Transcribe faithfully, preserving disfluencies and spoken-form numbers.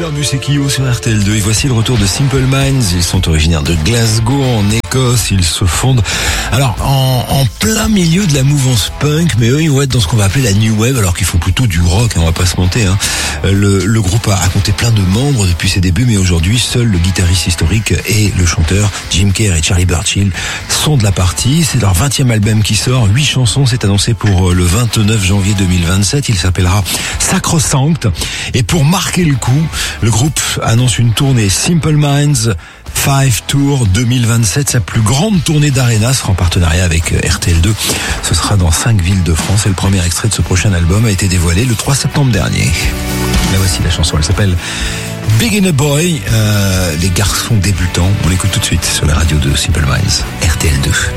perdu, c'est Kyo sur R T L deux. Et voici le retour de Simple Minds. Ils sont originaires de Glasgow, en Écosse. Ils se fondent alors en, en plein milieu de la mouvance punk, mais eux ils vont être dans ce qu'on va appeler la new wave, alors qu'ils font plutôt du rock, hein, on va pas se mentir. Hein. Le, le groupe a, a compté plein de membres depuis ses débuts, mais aujourd'hui seul le guitariste historique et le chanteur Jim Kerr et Charlie Burchill sont de la partie. C'est leur vingtième album qui sort, huit chansons, c'est annoncé pour le vingt-neuf janvier deux mille vingt-sept. Il s'appellera Sacrosanct. Et pour marquer le coup, le groupe annonce une tournée Simple Minds Five Tour deux mille vingt-sept. Sa plus grande tournée d'Arena sera en partenariat avec R T L deux. Ce sera dans cinq villes de France et le premier extrait de ce prochain album a été dévoilé le trois septembre dernier. Là voici la chanson, elle s'appelle Beginner Boy, euh, les garçons débutants. On l'écoute tout de suite sur la radio de Simple Minds, R T L deux.